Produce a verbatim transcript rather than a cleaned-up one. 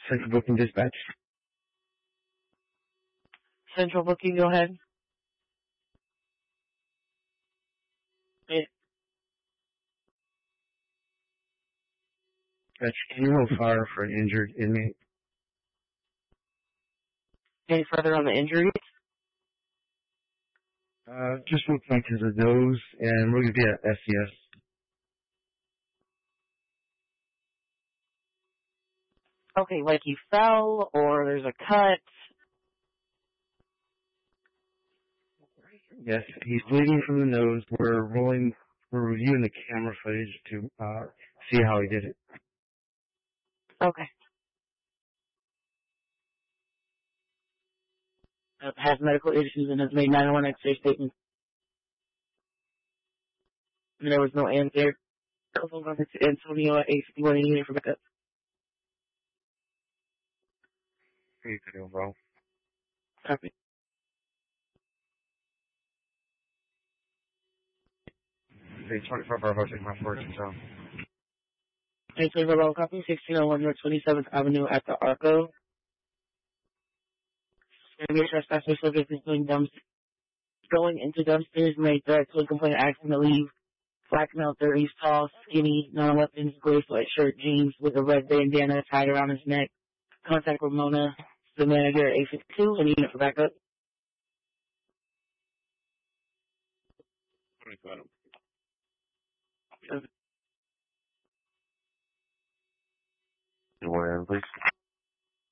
Central Booking Dispatch. Central Booking, go ahead. Yeah. Dispatch, can you hold fire for an injured inmate? Any further on the injuries? Uh, just looks like his nose, and we're going to be at S C S. Okay, like he fell, or there's a cut. Yes, he's bleeding from the nose. We're rolling, we're reviewing the camera footage to uh, see how he did it. Okay. Uh, has medical issues and has made nine one X-ray statements. And there was no answer. Telephone number to Antonio at eight fifty-one unit for backup. Pretty good overall. Copy. Hey, twenty-four hour hotel, my fortune, so. Hey, so verbal copy, sixteen oh one North twenty-seventh Avenue at the Arco. Maybe a trespasser subject is doing dumps, going into dumpsters, made threats to a complaint asking to leave. Black male, thirties, tall, skinny, non-weapons, gray sweatshirt, jeans with a red bandana tied around his neck. Contact Ramona, the manager at eight fifty-two, and unit for backup. Where, please?